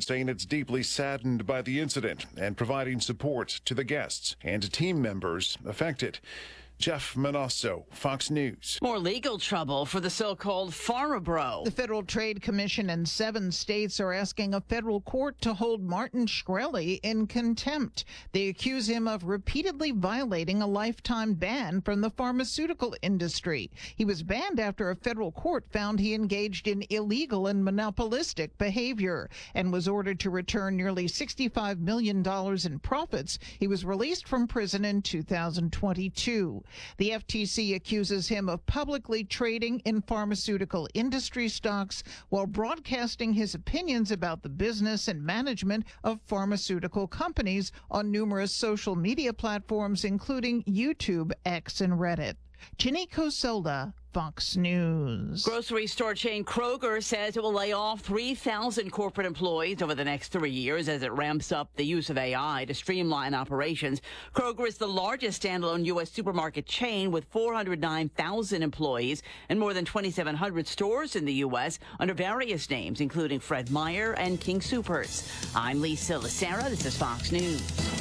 statement saying it's deeply saddened by the incident and providing support to the guests and team members affected. Jeff Manasso, Fox News. More legal trouble for the so-called PharmaBro. The Federal Trade Commission and 7 states are asking a federal court to hold Martin Shkreli in contempt. They accuse him of repeatedly violating a lifetime ban from the pharmaceutical industry. He was banned after a federal court found he engaged in illegal and monopolistic behavior and was ordered to return nearly $65 million in profits. He was released from prison in 2022. The FTC accuses him of publicly trading in pharmaceutical industry stocks while broadcasting his opinions about the business and management of pharmaceutical companies on numerous social media platforms, including YouTube, X, and Reddit. Ginny Coselda, Fox News. Grocery store chain Kroger says it will lay off 3,000 corporate employees over the next 3 years as it ramps up the use of AI to streamline operations. Kroger is the largest standalone U.S. supermarket chain with 409,000 employees and more than 2,700 stores in the U.S. under various names, including Fred Meyer and King Soopers. I'm Lisa Lacera. This is Fox News.